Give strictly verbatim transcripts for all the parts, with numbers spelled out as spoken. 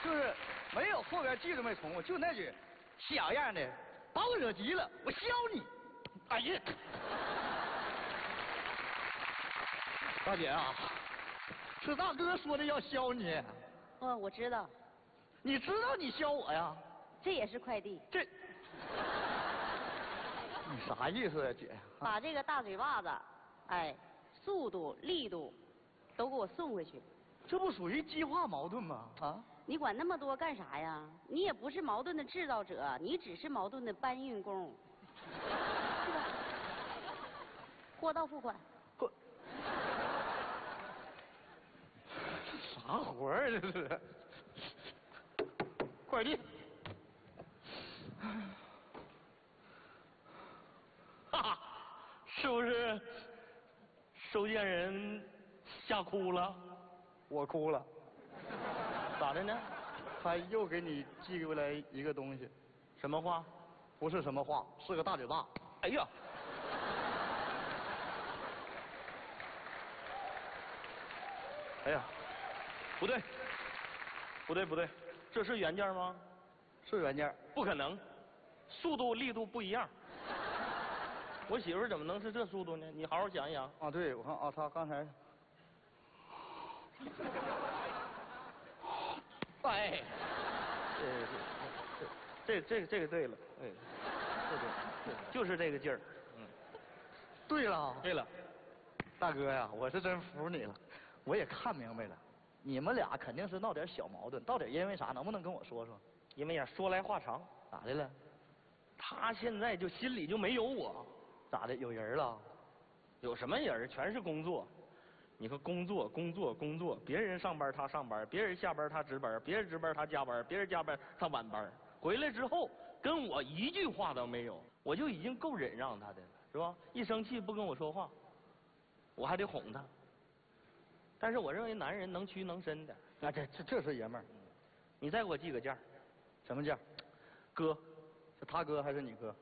就是没有后边记住没重复，就那句小样的，把我惹急了，我削你！哎呀，大姐啊，是大哥说的要削你。 哦，我知道。 你知道你削我呀？ 这也是快递。 这，你啥意思呀，姐？ 把这个大嘴巴子，哎，速度、力度，都给我送回去。 这不属于激化矛盾吗？啊？ 你管那么多干啥呀？你也不是矛盾的制造者，你只是矛盾的搬运工，是吧？货到付款。 不，啥活儿这是？快递。 哈哈，是不是收件人吓哭了？ 我哭了。 咋的呢？ 他又给你寄过来一个东西。 什么话？ 不是什么话，是个大嘴巴。 哎呀！哎呀，不对，不对，不对，这是原件吗？ 是原件。 不可能，速度力度不一样。我媳妇儿怎么能是这速度呢？你好好想一想。 啊，对，我看啊，他刚才， 哎，这这这这这个对了，哎，这对，就是这个劲儿。嗯， 对了， 对了， 大哥呀，我是真服你了，我也看明白了，你们俩肯定是闹点小矛盾，到底因为啥？能不能跟我说说？ 因为呀，说来话长， 咋的了？ 他现在就心里就没有我。 咋的？有人了？ 有什么人？全是工作。你说工作，工作，工作，别人上班他上班，别人下班他值班，别人值班他加班，别人加班他晚班。回来之后跟我一句话都没有，我就已经够忍让他的了，是吧？一生气不跟我说话，我还得哄他。但是我认为男人能屈能伸的。 啊，这这这是爷们儿。 你再给我寄个件。 什么件？ 哥。 是他哥还是你哥？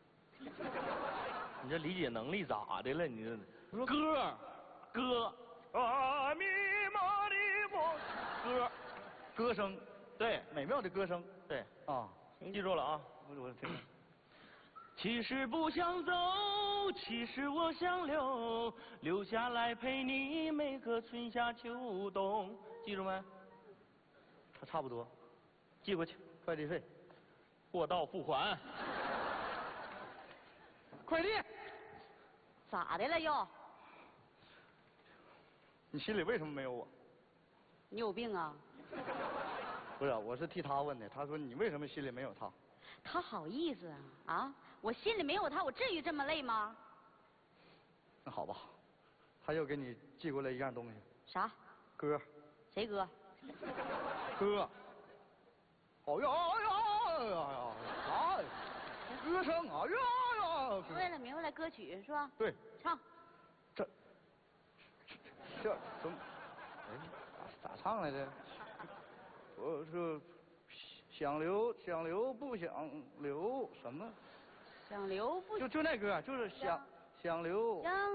你这理解能力咋的了？你这歌歌啊咪嘛哩啵歌歌声， 对， 美妙的歌声， 对啊， 您记住了啊！ 我我听。 其实不想走，其实我想留，留下来陪你每个春夏秋冬，记住没？ 他差不多， 寄过去， 快递费， 货到付款。 快递。 咋的了又？ 你心里为什么没有我？ 你有病啊？ 不是，我是替他问的。他说你为什么心里没有他？ 他好意思啊啊！我心里没有他，我至于这么累吗？ 那好吧，他又给你寄过来一样东西。 啥？ 歌。 谁歌？ 歌。哦呀呀呀呀！啊！歌声啊呀呀！ 明白了，明白了，歌曲是吧？ 对。 唱。 这这怎么？哎，咋咋唱来着？我是想留想留不想留什么？ 想留不就就那歌，就是想想留。 想